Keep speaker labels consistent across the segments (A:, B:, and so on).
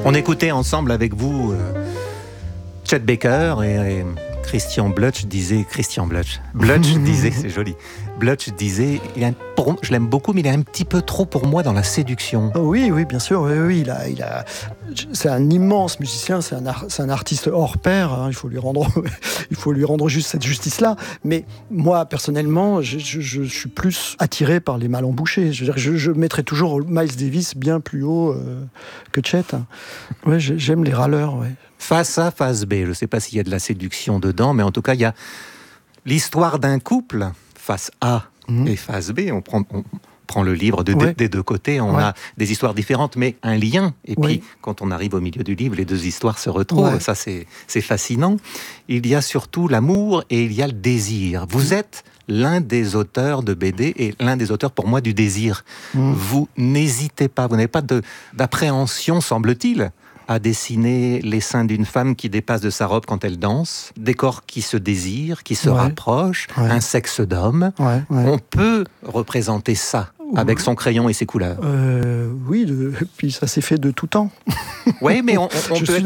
A: On écoutait ensemble avec vous Chet Baker et Christian Blutch disait, c'est joli. Blutch disait, je l'aime beaucoup, mais il est un petit peu trop pour moi dans la séduction.
B: Oui, bien sûr. Oui, c'est un immense musicien, c'est un artiste hors pair. Hein, il faut lui rendre juste cette justice-là. Mais moi, personnellement, je suis plus attiré par les mal embouchés. Je veux dire, je mettrais toujours Miles Davis bien plus haut que Chet. Ouais, j'aime les râleurs. Ouais.
A: Face A, face B. Je ne sais pas s'il y a de la séduction dedans, mais en tout cas, il y a l'histoire d'un couple, face A et face B. On prend le livre des deux côtés, on a des histoires différentes, mais un lien. Et puis, quand on arrive au milieu du livre, les deux histoires se retrouvent. Ça, c'est fascinant. Il y a surtout l'amour et il y a le désir. Vous êtes l'un des auteurs de BD et l'un des auteurs, pour moi, du désir. Vous n'hésitez pas, vous n'avez pas d'appréhension, semble-t-il, à dessiner les seins d'une femme qui dépasse de sa robe quand elle danse, des corps qui se désirent, qui se rapprochent, un sexe d'homme. On peut représenter ça avec son crayon et ses couleurs.
B: Oui, puis ça s'est fait de tout temps.
A: Oui, mais on peut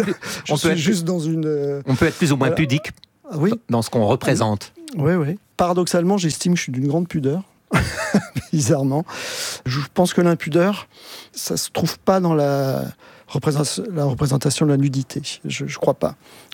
A: être plus ou moins pudique dans ce qu'on représente.
B: Oui. Paradoxalement, j'estime que je suis d'une grande pudeur. Bizarrement. Je pense que l'impudeur, ça se trouve pas dans la représentation de la nudité. Je crois pas.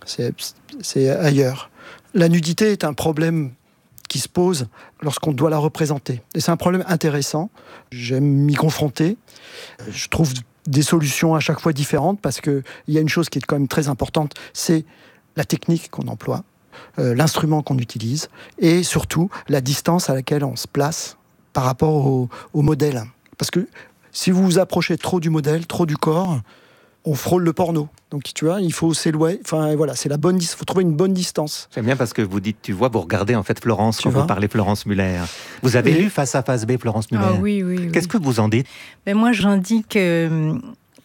B: C'est ailleurs. La nudité est un problème qui se pose lorsqu'on doit la représenter. Et c'est un problème intéressant. J'aime m'y confronter. Je trouve des solutions à chaque fois différentes parce qu'il y a une chose qui est quand même très importante, c'est la technique qu'on emploie, l'instrument qu'on utilise et surtout la distance à laquelle on se place par rapport au modèle. Parce que si vous vous approchez trop du modèle, trop du corps, on frôle le porno. Donc, tu vois, il faut s'éloigner. Enfin, voilà, c'est il faut trouver une bonne distance.
A: J'aime bien parce que vous dites, vous regardez en fait Florence, quand vous parlez Florence Muller. Vous avez lu Face A, face B, Florence Muller.
C: Ah oui.
A: Qu'est-ce que vous en dites ?
C: Moi, j'en dis que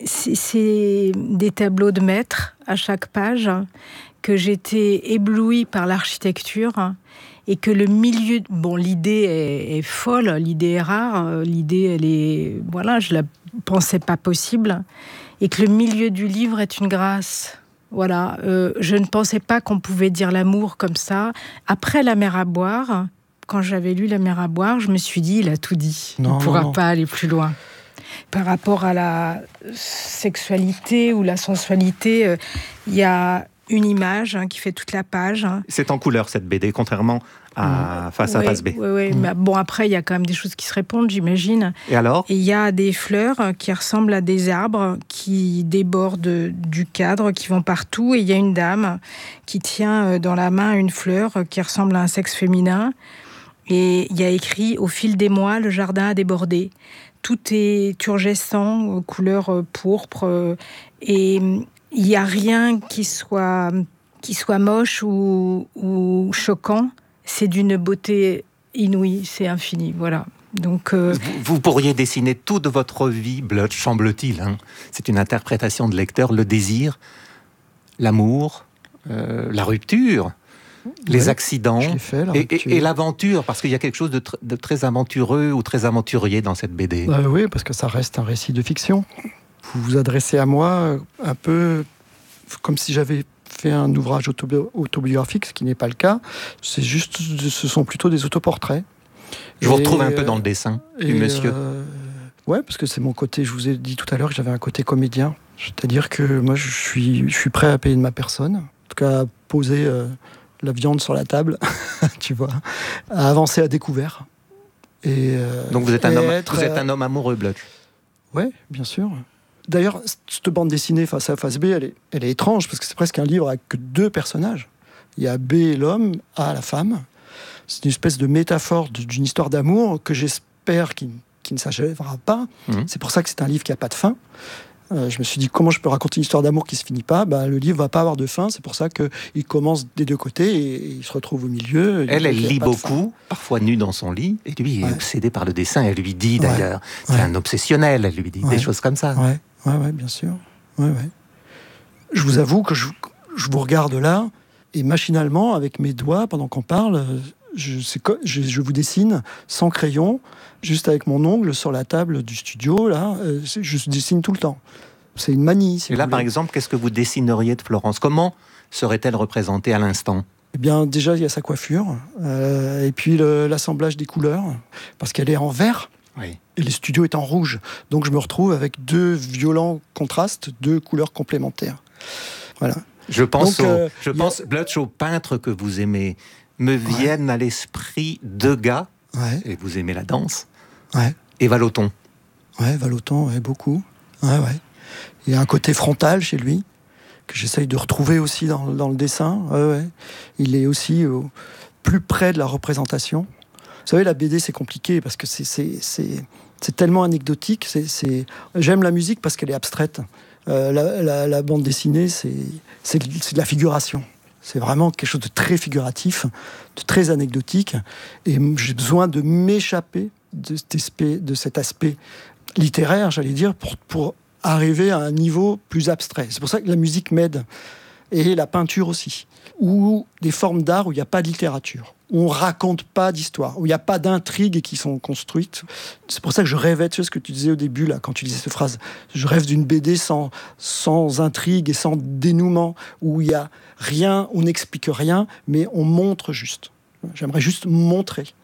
C: c'est des tableaux de maître à chaque page, que j'étais éblouie par l'architecture et que le milieu... Bon, l'idée est folle, l'idée est rare, l'idée, elle est... Voilà, je la pensais pas possible. Et que le milieu du livre est une grâce. Voilà, je ne pensais pas qu'on pouvait dire l'amour comme ça. Après La mer à boire, quand j'avais lu La mer à boire, je me suis dit, il a tout dit. On ne pourra pas aller plus loin. Par rapport à la sexualité ou la sensualité, il y a une image qui fait toute la page.
A: C'est en couleur cette BD, contrairement à Face A, face B.
C: Oui. Mais bon, après, il y a quand même des choses qui se répondent, j'imagine.
A: Et alors ?
C: Et il y a des fleurs qui ressemblent à des arbres qui débordent du cadre, qui vont partout. Et il y a une dame qui tient dans la main une fleur qui ressemble à un sexe féminin. Et il y a écrit « Au fil des mois, le jardin a débordé ». Tout est turgescent, couleur pourpre. Et il n'y a rien qui soit moche ou choquant. C'est d'une beauté inouïe, c'est infini, voilà. Donc,
A: vous pourriez dessiner toute votre vie, Blutch, semble-t-il. C'est une interprétation de lecteur, le désir, l'amour, la rupture, les accidents et l'aventure, parce qu'il y a quelque chose de très aventureux ou très aventurier dans cette BD.
B: Oui, parce que ça reste un récit de fiction. Vous vous adressez à moi un peu comme si j'avais fait un ouvrage autobiographique, ce qui n'est pas le cas. Ce sont plutôt des autoportraits.
A: Je vous retrouve un peu dans le dessin du monsieur.
B: Ouais, parce que c'est mon côté, je vous ai dit tout à l'heure que j'avais un côté comédien. C'est-à-dire que moi, je suis prêt à payer de ma personne, en tout cas à poser la viande sur la table, tu vois, à avancer à découvert.
A: Donc vous êtes un homme amoureux, Blutch.
B: Ouais, bien sûr. D'ailleurs, cette bande dessinée Face A, face B, elle est étrange, parce que c'est presque un livre avec que deux personnages. Il y a B, l'homme, A, la femme. C'est une espèce de métaphore d'une histoire d'amour que j'espère qui ne s'achèvera pas. C'est pour ça que c'est un livre qui n'a pas de fin. Je me suis dit, comment je peux raconter une histoire d'amour qui ne se finit pas ? Le livre ne va pas avoir de fin, c'est pour ça qu'il commence des deux côtés et il se retrouve au milieu.
A: Elle lit beaucoup, parfois nue dans son lit, et lui est obsédé par le dessin. Elle lui dit d'ailleurs, c'est un obsessionnel, elle lui dit des choses comme ça.
B: Ouais, bien sûr. Ouais. Je vous avoue que je vous regarde là, et machinalement, avec mes doigts, pendant qu'on parle, je vous dessine sans crayon, juste avec mon ongle sur la table du studio, là, je dessine tout le temps. C'est une manie. Si
A: Et là,
B: vous
A: par
B: voulez.
A: exemple, qu'est-ce que vous dessineriez de Florence? Comment serait-elle représentée à l'instant?
B: Eh bien, déjà, il y a sa coiffure, et puis l'assemblage des couleurs, parce qu'elle est en vert.
A: Oui.
B: Et le studio est en rouge. Donc je me retrouve avec deux violents contrastes, deux couleurs complémentaires. Voilà.
A: Je pense,
B: Donc,
A: Blutch, aux peintres que vous aimez. Me viennent à l'esprit deux gars, et vous aimez la danse, et Vallotton.
B: Ouais, Vallotton, beaucoup. Ouais. Il y a un côté frontal chez lui, que j'essaye de retrouver aussi dans le dessin. Il est aussi plus près de la représentation. Vous savez, la BD, c'est compliqué, parce que c'est tellement anecdotique. J'aime la musique parce qu'elle est abstraite. La bande dessinée, c'est de la figuration. C'est vraiment quelque chose de très figuratif, de très anecdotique. Et j'ai besoin de m'échapper de cet aspect littéraire, j'allais dire, pour arriver à un niveau plus abstrait. C'est pour ça que la musique m'aide. Et la peinture aussi. Ou des formes d'art où il n'y a pas de littérature. Où on ne raconte pas d'histoire. Où il n'y a pas d'intrigues qui sont construites. C'est pour ça que je rêvais, tu sais ce que tu disais au début, là, quand tu disais cette phrase. Je rêve d'une BD sans intrigue et sans dénouement. Où il n'y a rien, on n'explique rien, mais on montre juste. J'aimerais juste montrer.